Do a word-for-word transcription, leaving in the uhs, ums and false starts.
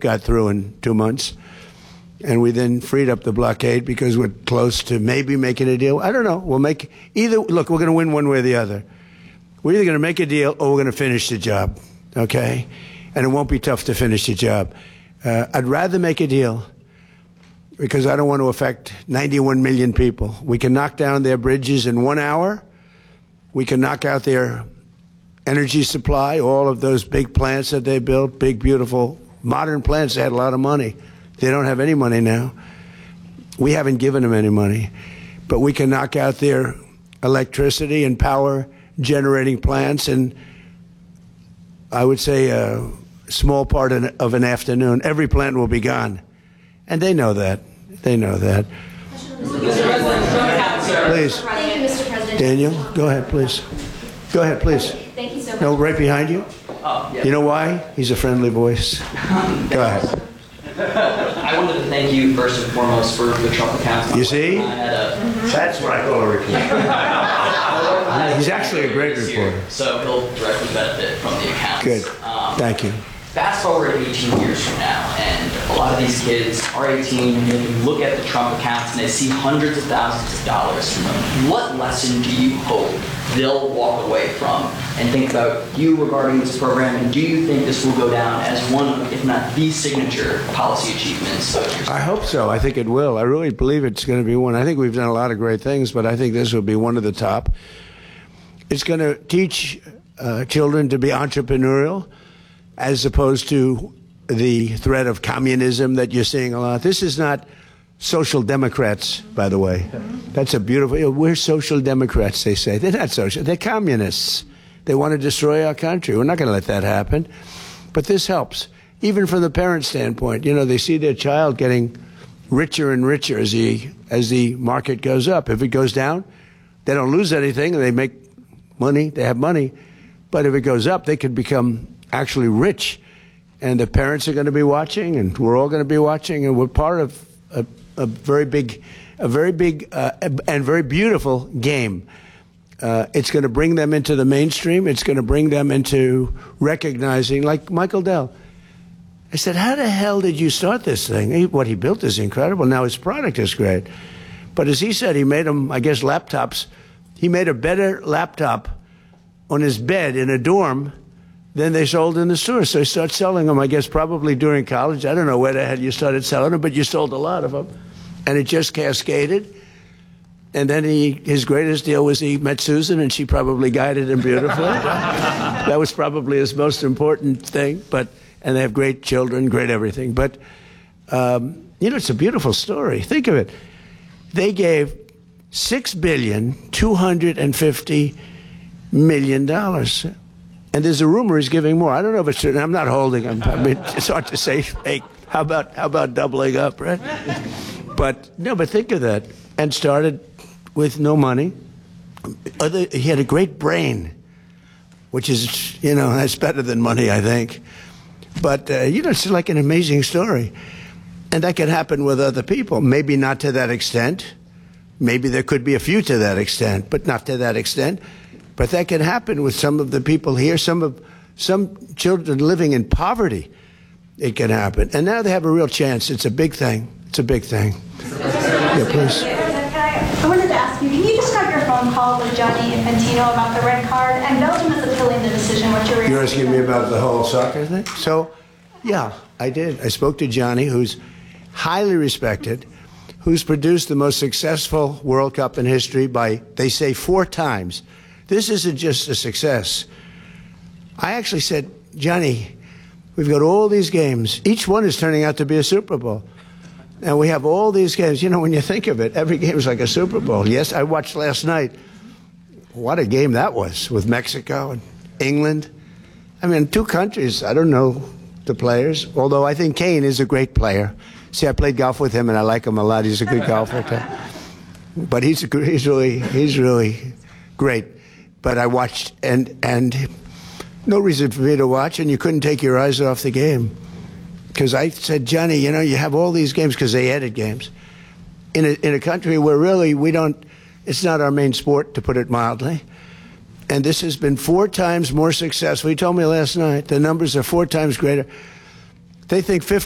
got through in two months. And we then freed up the blockade because we're close to maybe making a deal. I don't know. We'll make either. Look, we're going to win one way or the other. We're either going to make a deal or we're going to finish the job, okay? And it won't be tough to finish the job. Uh, I'd rather make a deal because I don't want to affect ninety-one million people. We can knock down their bridges in one hour. We can knock out their energy supply, all of those big plants that they built, big, beautiful, modern plants. They had a lot of money. They don't have any money now. We haven't given them any money. But we can knock out their electricity and power generating plants in, I would say, a small part of an afternoon. Every plant will be gone. And they know that. They know that. Please. Thank you, Mister President. Daniel, go ahead, please. Go ahead, please. Thank you so much. No, right behind you. Oh, yeah. You know why? He's a friendly voice. Go ahead. I wanted to thank you first and foremost for the Trump account. You see? I had a, That's what I call a reporter. He's actually a great reporter. So he'll directly benefit from the accounts. Good. Um, Thank you. Fast forward eighteen years from now, and a lot of these kids are eighteen, and they can look at the Trump accounts and they see hundreds of thousands of dollars from them. What lesson do you hope they'll walk away from and think about you regarding this program, and do you think this will go down as one of, if not the signature policy achievements of your I hope so. I think it will. I really believe it's going to be one. I think we've done a lot of great things, but I think this will be one of the top. It's going to teach uh, children to be entrepreneurial, as opposed to the threat of communism that you're seeing a lot. This is not social democrats, by the way. That's a beautiful, you know, we're social democrats, they say. They're not social, they're communists. They want to destroy our country. We're not going to let that happen. But this helps, even from the parent standpoint. You know, they see their child getting richer and richer as the, as the market goes up. If it goes down, they don't lose anything, and they make money, they have money. But if it goes up, they could become actually rich, and the parents are going to be watching, and we're all going to be watching, and we're part of a, a very big, a very big uh, and very beautiful game. Uh, it's going to bring them into the mainstream. It's going to bring them into recognizing, like Michael Dell. I said, how the hell did you start this thing? He, what he built is incredible. Now his product is great. But as he said, he made them, I guess, laptops. He made a better laptop on his bed in a dorm then they sold in the store. So he started selling them, I guess, probably during college. I don't know where the hell you started selling them, but you sold a lot of them. And it just cascaded. And then he, his greatest deal was he met Susan, and she probably guided him beautifully. That was probably his most important thing. But and they have great children, great everything. But, um, you know, it's a beautiful story. Think of it. They gave six billion two hundred fifty million dollars. And there's a rumor he's giving more. I don't know if it's true. I'm not holding him. I mean, it's hard to say. Hey, how about how about doubling up, right? But no, but think of that. And started with no money. Other, he had a great brain, which is, you know, that's better than money, I think. But uh, you know, it's like an amazing story, and that can happen with other people. Maybe not to that extent. Maybe there could be a few to that extent, but not to that extent. But that can happen with some of the people here, some of some children living in poverty. It can happen. And now they have a real chance. It's a big thing. It's a big thing. Yeah, please. I, I wanted to ask you, can you describe your phone call with Gianni Infantino about the red card? And Belgium is appealing the decision. What's your reaction? You're asking me about the whole soccer thing? So, yeah, I did. I spoke to Gianni, who's highly respected, who's produced the most successful World Cup in history by, they say, four times. This isn't just a success. I actually said, Johnny, we've got all these games. Each one is turning out to be a Super Bowl. And we have all these games. You know, when you think of it, every game is like a Super Bowl. Yes, I watched last night. What a game that was with Mexico and England. I mean, two countries. I don't know the players, although I think Kane is a great player. See, I played golf with him, and I like him a lot. He's a good golfer. But he's, a, he's, really, he's really great. But I watched, and and no reason for me to watch, and you couldn't take your eyes off the game. Because I said, Johnny, you know, you have all these games, because they added games, in a, in a country where really we don't, it's not our main sport, to put it mildly. And this has been four times more successful. He told me last night, the numbers are four times greater. They think